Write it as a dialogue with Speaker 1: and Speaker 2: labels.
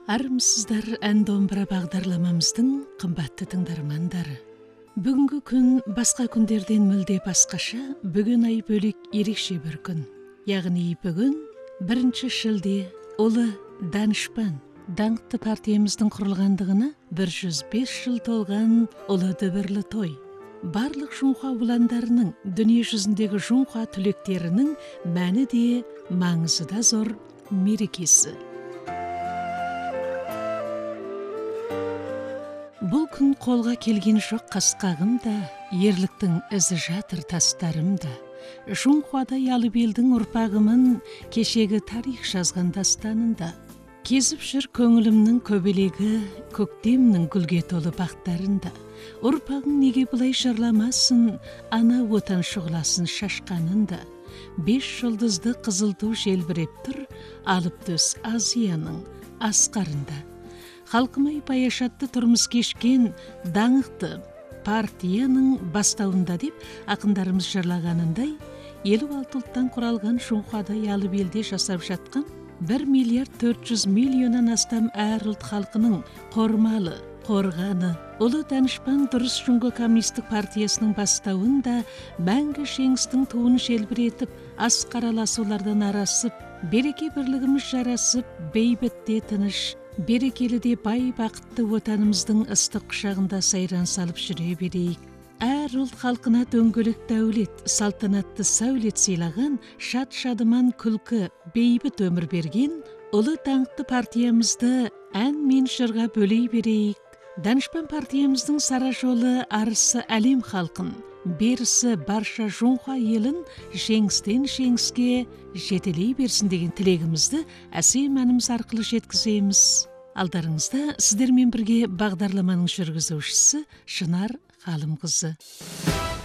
Speaker 1: Армысыздар ән домбыра бағдарламамыздың қымбатты тыңдармандары. Бүгінгі күн басқа күндерден мүлде басқаша, бүгін ай бөлек ерекше бір күн. Яғни бүгін 1 шілде ұлы Данышпан даңқты партиямыздың құрылғандығына 105 жыл толған ұлы дүбірлі той. Барлық Жоңқа бұландарының, дүние жүзіндегі Жоңқа түлектерінің мәні де маңызы да зор мерекесі. Бұл күн қолға келген жоқ қасқағым да, ерліктің ізі жатыр тастарым да. Жоңқада ялып елдің ұрпағымын, кешегі тарих жазған дастанында. Кезіп жүр көңілімнің көбелегі, көктемнің гүлге толы бақтарында. Ұрпағың неге бұлай жырламасын, ана отан шұғыласын шашқанында. 5 жұлдызды қызылту желбіреп тұр, алып төс Азияның асқарында. Халқымай паяшатты тұрмыс кешкен даңықты партияның бастауында деп ақындарымыз жырлағанындай, 56 ұлттан құралған Жоңқада ялып елде жасап жатқан 1 миллиард 400 миллионнан астам әр ұлт халқының қормалы, қорғаны, ұлы Данышпан дұрыс Жоңқа коммунистік партиясының бастауында мәңгі жеңістің туын желбіретіп, асқараласулардан арасып, береке бірлігіміз жарасып, бейбітте тыныш, берекелі де бай бақытты отанымыздың ыстық құшағында сайран салып жүре берейік. Әр ұлт халқына дөңгелек дәулет, салтанатты сәулет сыйлаған, шат-шадыман күлкі, бейбіт өмір берген ұлы даңқты партиямызды ән мен жырға бөлей берейік. Данышпан партиямыздың сара жолы арысы әлем халқын, берісі барша Жоңқа елін жеңістен жеңіске жетелей берсін деген тілегімізді әсем әніміз арқылы жеткіземіз. Алдарыңызда сіздермен бірге бағдарламаның жүргізушісі Шынар Ғалымқызы.